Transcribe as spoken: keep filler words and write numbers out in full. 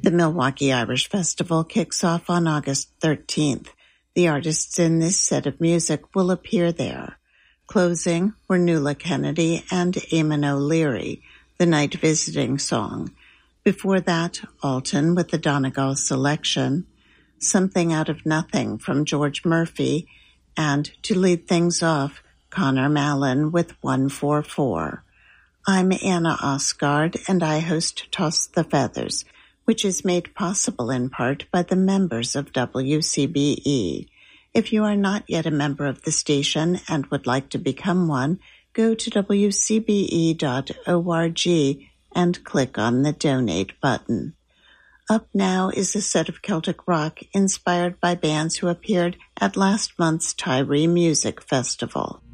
The Milwaukee Irish Festival kicks off on August thirteenth. The artists in this set of music will appear there. Closing were Nuala Kennedy and Eamon O'Leary, the night visiting song. Before that, Alton with the Donegal selection, Something Out of Nothing from George Murphy, and to lead things off, Connor Mallon with one four four. I'm Anna Osgard, and I host Toss the Feathers, which is made possible in part by the members of W C B E. If you are not yet a member of the station and would like to become one, go to w c b e dot org and click on the Donate button. Up now is a set of Celtic rock inspired by bands who appeared at last month's Tyree Music Festival.